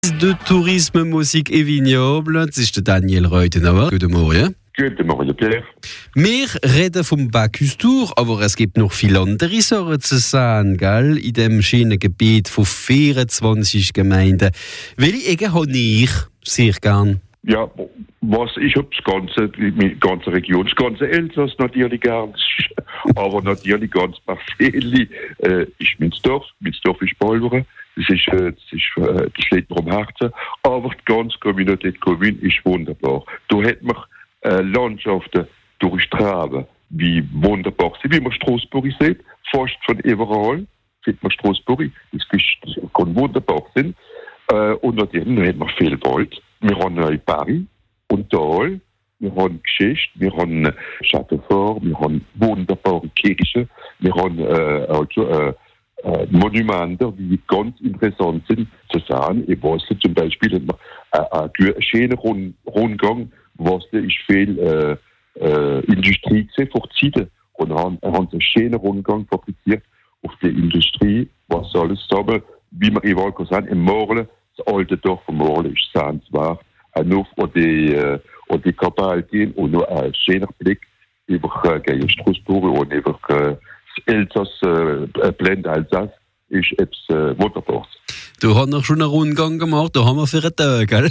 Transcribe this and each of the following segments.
De Tourisme, Musik et Vignoble. Das ist der Daniel Reutenauer. Guten Morgen. Guten Morgen, Pierre. Wir reden vom Bacchus Tour, aber es gibt noch viele andere Sachen zu sagen, gell? In dem schönen Gebiet von 24 Gemeinden. Welche Ecke habe ich sehr gern? Ja, ich habe die ganze Region, das ganze Elsass natürlich gern, aber natürlich ganz Marseille ist Münzdorf. Münzdorf ist Polvere, das liegt mir am Herzen, aber die ganze Communauté de Communes ist wunderbar. Da hat man Landschaften durch Straben, wie wunderbar sind, wie man Straßburg sieht, fast von überall sieht man Straßburg, das kann wunderbar sein. Und natürlich hat man viel Wald. Wir haben Paris und Tal, wir haben Geschichte, wir haben Châteaufort, wir haben wunderbare Kirchen, wir haben Monumente, die ganz interessant sind zu sehen. In Basel zum Beispiel hat man einen schönen Rundgang. Basel ist viel Industrie gesehen vor Zeiten und haben einen schönen Rundgang fabriziert auf die Industrie, was alles zusammen, wie man überall kann sagen, im Morle. Das alte Dorf von Morle ist sehenswert. Nur an die Kapelle gehen und noch ein schöner Blick über Straßburg und über das Elsass, Blend Elsass, ist etwas Wunderbares. Du hast noch schon einen Rundgang gemacht, da haben wir für einen Tag, gell?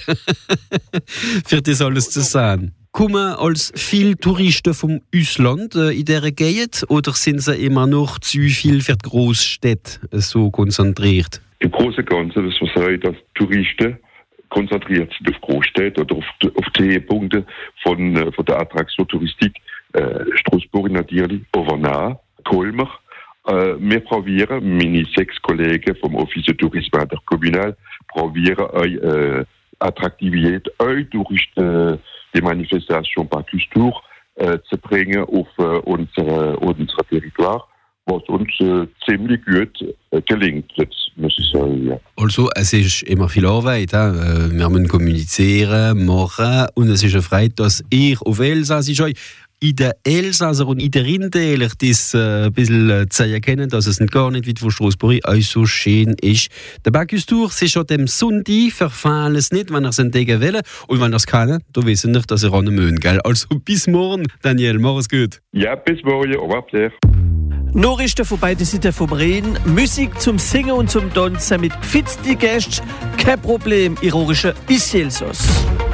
Für das alles zu sehen. Kommen als viele Touristen vom Ausland in dieser Gegend oder sind sie immer noch zu viel für die Großstädte so konzentriert? Im Großen und Ganzen, dass man sagt, dass Touristen konzentriert sind auf Großstädte oder auf die Punkte von der Attraktion Touristik. Straßburg natürlich, Overnah, Colmar. Wir probieren, meine 6 Kollegen vom Office de Tourisme intercommunal, probieren Attraktivität durch die Manifestation Bacchus Tour zu bringen auf unser Territoire, was uns ziemlich gut gelingt, jetzt muss ich sagen. Ja. Also, es ist immer viel Arbeit. Wir müssen kommunizieren, machen und es ist eine Freude, dass ihr auf Elsass seid. In den Elsasser und in der Rindtäler das ein bisschen zu erkennen, dass es gar nicht weit von Straßburg so schön ist. Der Bacchus Tour ist schon am Sonntag, verfehlen es nicht, wenn ihr es entdecken wollt. Und wenn ihr es kann, dann wissen ihr, dass ihr ran müsst, gell? Also bis morgen, Daniel, mach es gut. Ja, bis morgen, au revoir, Pierre. Nachrichten von beiden Seiten vom Rhein, Musik zum Singen und zum Tanzen mit gefitzten Gästen, kein Problem, ironische bis Elsass.